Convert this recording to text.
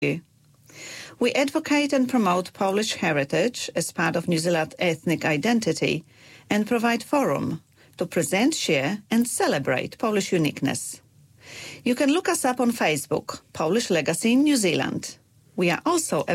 We advocate and promote Polish heritage as part of New Zealand's ethnic identity and provide forum to present, share and celebrate Polish uniqueness. You can look us up on Facebook, Polish Legacy in New Zealand. We are also